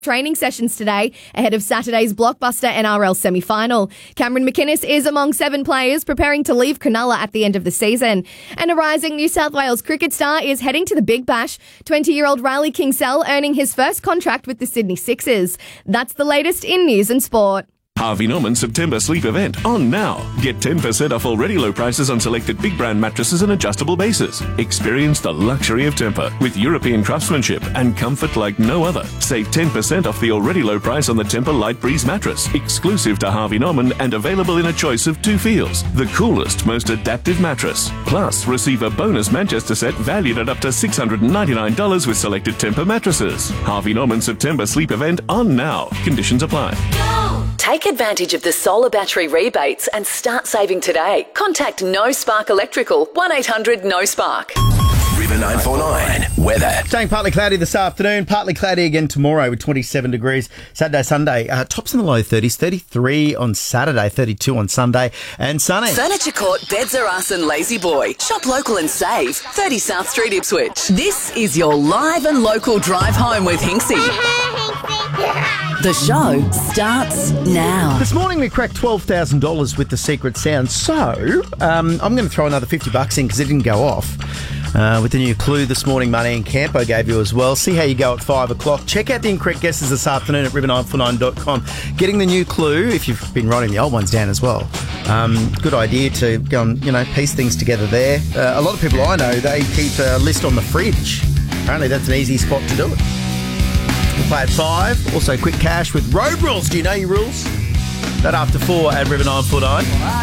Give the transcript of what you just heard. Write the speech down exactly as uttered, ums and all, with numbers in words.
Training sessions today ahead of Saturday's blockbuster N R L semi-final. Cameron McInnes is among seven players preparing to leave Cronulla at the end of the season. And a rising New South Wales cricket star is heading to the Big Bash. twenty-year-old Riley Kingsell earning his first contract with the Sydney Sixers. That's the latest in news and sport. Harvey Norman September sleep event on now. Get ten percent off already low prices on selected big brand mattresses and adjustable bases. Experience the luxury of Tempur with European craftsmanship and comfort like no other. Save ten percent off the already low price on the Tempur Light Breeze mattress, exclusive to Harvey Norman and available in a choice of two feels. The coolest, most adaptive mattress. Plus, receive a bonus Manchester set valued at up to six hundred ninety-nine dollars with selected Tempur mattresses. Harvey Norman September sleep event on now. Conditions apply. Take advantage of the solar battery rebates and start saving today. Contact No Spark Electrical, one eight hundred no spark. River nine four nine weather. Staying partly cloudy this afternoon, partly cloudy again tomorrow with twenty-seven degrees. Saturday, Sunday, uh, tops in the low thirties, thirty-three on Saturday, thirty-two on Sunday, and sunny. Furniture Court, Beds Are Us and Lazy Boy. Shop local and save. thirty South Street, Ipswich. This is your live and local drive home with Hinksy. The show starts now. This morning we cracked twelve thousand dollars with the secret sound, so um, I'm going to throw another fifty bucks in because it didn't go off. Uh, with the new clue this morning, Money and Campo gave you as well. See how you go at five o'clock. Check out the incorrect guesses this afternoon at river nine four nine dot com. Getting the new clue, if you've been writing the old ones down as well. Um, good idea to go and, you know, piece things together there. Uh, a lot of people I know, they keep a list on the fridge. Apparently that's an easy spot to do it. We'll play at five. Also, quick cash with road rules. Do you know your rules? That after four at River nine four nine.